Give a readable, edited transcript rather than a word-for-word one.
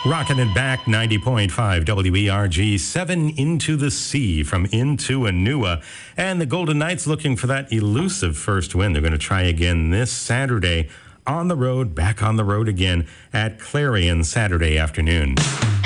Rocking it back, 90.5 WERG, 7 into the sea from Into Anua. And the Golden Knights looking for that elusive first win. They're going to try again this Saturday on the road, back on the road again at Clarion Saturday afternoon.